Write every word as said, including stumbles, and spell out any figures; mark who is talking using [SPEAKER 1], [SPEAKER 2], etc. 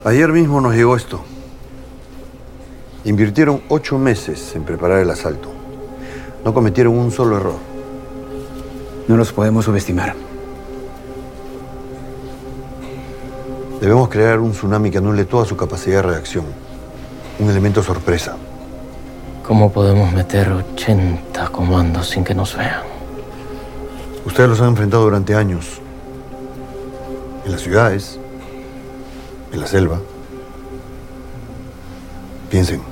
[SPEAKER 1] Ayer mismo nos llegó esto. Invirtieron ocho meses en preparar el asalto. No cometieron un solo error.
[SPEAKER 2] No los podemos subestimar.
[SPEAKER 1] Debemos crear un tsunami que anule toda su capacidad de reacción. Un elemento sorpresa.
[SPEAKER 3] ¿Cómo podemos meter ochenta comandos sin que nos vean?
[SPEAKER 1] Ustedes los han enfrentado durante años. En las ciudades, en la selva. Piensen.